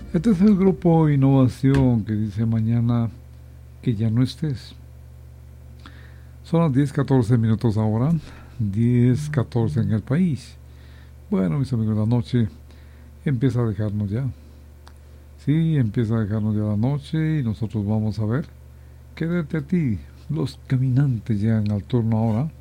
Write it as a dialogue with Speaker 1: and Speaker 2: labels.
Speaker 1: Este es el grupo Innovación que dice mañana que ya no estés. Son las 10:14 ahora, 10:14 en el país. Bueno, mis amigos, la noche empieza a dejarnos ya. Sí, empieza a dejarnos ya la noche y nosotros vamos a ver. Quédate a ti. Los caminantes llegan al turno ahora.